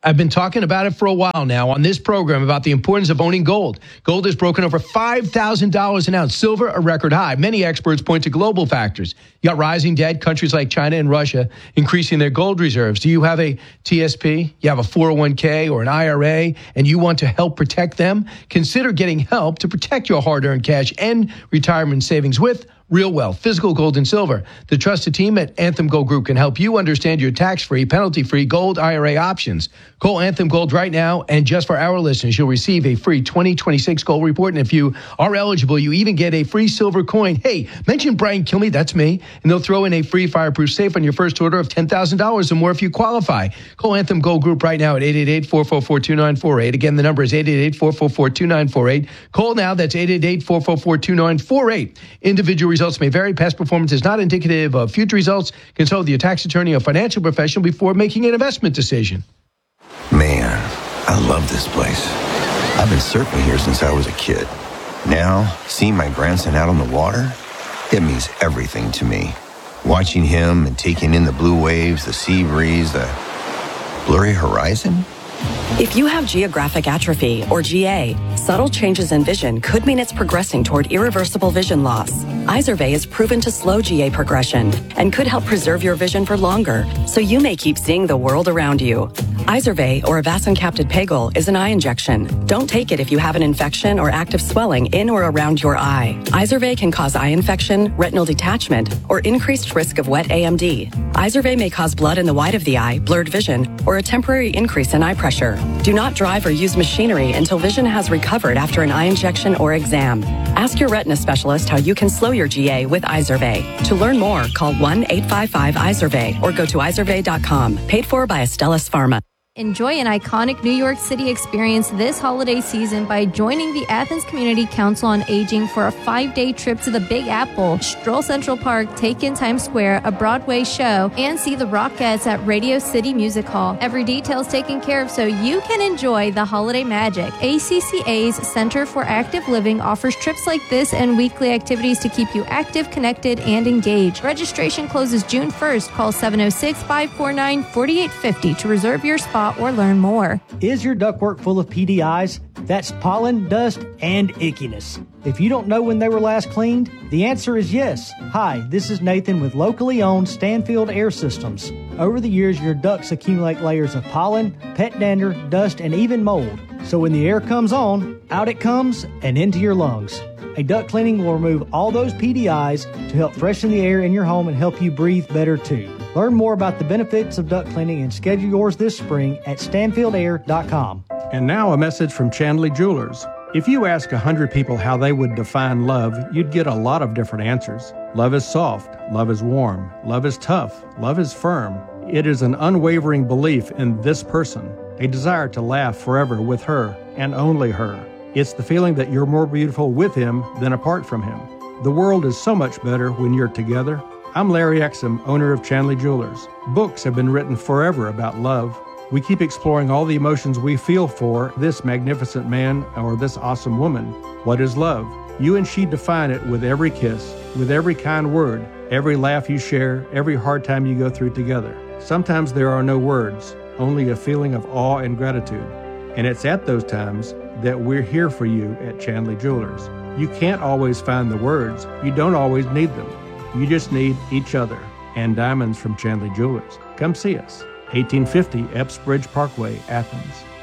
I've been talking about it for a while now on this program about the importance of owning gold. Gold has broken over $5,000 an ounce, silver a record high. Many experts point to global factors. You got rising debt, countries like China and Russia increasing their gold reserves. Do you have a TSP? You have a 401k or an IRA, and you want to help protect them? Consider getting help to protect your hard-earned cash and retirement savings with Real Wealth, physical gold and silver. The trusted team at Anthem Gold Group can help you understand your tax-free, penalty-free gold IRA options. Call Anthem Gold right now, and just for our listeners, you'll receive a free 2026 gold report. And if you are eligible, you even get a free silver coin. Hey, mention Brian Kilmeade, that's me, and they'll throw in a free fireproof safe on your first order of $10,000 or more if you qualify. Call Anthem Gold Group right now at 888-444-2948. Again, the number is 888-444-2948. Call now, that's 888-444-2948. Individual results may vary. Past performance is not indicative of future results. Consult with your tax attorney or financial professional before making an investment decision. Man, I love this place. I've been surfing here since I was a kid. Now, seeing my grandson out on the water, it means everything to me. Watching him and taking in the blue waves, the sea breeze, the blurry horizon. If you have geographic atrophy, or GA, subtle changes in vision could mean it's progressing toward irreversible vision loss. Izervay is proven to slow GA progression and could help preserve your vision for longer, so you may keep seeing the world around you. Izervay, or avacincaptad pegol, is an eye injection. Don't take it if you have an infection or active swelling in or around your eye. Izervay can cause eye infection, retinal detachment, or increased risk of wet AMD. Izervay may cause blood in the white of the eye, blurred vision, or a temporary increase in eye pressure. Do not drive or use machinery until vision has recovered after an eye injection or exam. Ask your retina specialist how you can slow your GA with Izervay. To learn more, call 1-855-IZERVAY or go to izervay.com. Paid for by Astellas Pharma. Enjoy an iconic New York City experience this holiday season by joining the Athens Community Council on Aging for a 5-day trip to the Big Apple, stroll Central Park, take in Times Square, a Broadway show, and see the Rockettes at Radio City Music Hall. Every detail is taken care of so you can enjoy the holiday magic. ACCA's Center for Active Living offers trips like this and weekly activities to keep you active, connected, and engaged. Registration closes June 1st. Call 706-549-4850 to reserve your spot or learn more. Is your ductwork full of PDIs? That's pollen, dust, and ickiness. If you don't know when they were last cleaned, the answer is yes. Hi, this is Nathan with locally owned Stanfield Air Systems. Over the years, your ducts accumulate layers of pollen, pet dander, dust, and even mold. So when the air comes on, out it comes and into your lungs. A duct cleaning will remove all those PDIs to help freshen the air in your home and help you breathe better too. Learn more about the benefits of duct cleaning and schedule yours this spring at StanfieldAir.com. And now a message from Chandley Jewelers. If you ask 100 people how they would define love, you'd get a lot of different answers. Love is soft. Love is warm. Love is tough. Love is firm. It is an unwavering belief in this person, a desire to laugh forever with her and only her. It's the feeling that you're more beautiful with him than apart from him. The world is so much better when you're together. I'm Larry Exum, owner of Chandley Jewelers. Books have been written forever about love. We keep exploring all the emotions we feel for this magnificent man or this awesome woman. What is love? You and she define it with every kiss, with every kind word, every laugh you share, every hard time you go through together. Sometimes there are no words, only a feeling of awe and gratitude. And it's at those times that we're here for you at Chandley Jewelers. You can't always find the words. You don't always need them. You just need each other and diamonds from Chandley Jewelers. Come see us. 1850 Epps Bridge Parkway, Athens.